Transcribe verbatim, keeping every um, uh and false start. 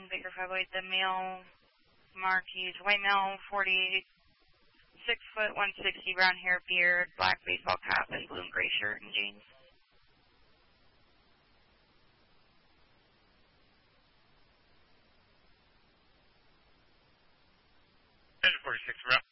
Baker five oh eight, the male Marquis, white male, forty, six foot, one sixty, brown hair, beard, black baseball cap, and blue and gray shirt and jeans. Engine forty-six, route.